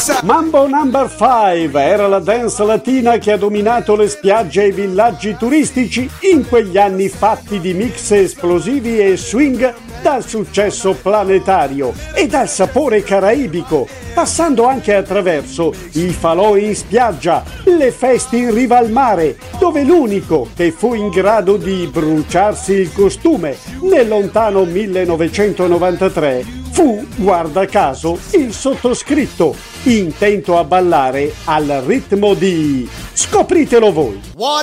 Mambo Number 5 era la dance latina che ha dominato le spiagge e i villaggi turistici in quegli anni fatti di mix esplosivi e swing dal successo planetario e dal sapore caraibico, passando anche attraverso i falò in spiaggia, le feste in riva al mare, dove l'unico che fu in grado di bruciarsi il costume nel lontano 1993 fu, guarda caso, il sottoscritto, intento a ballare al ritmo di... Scopritelo voi!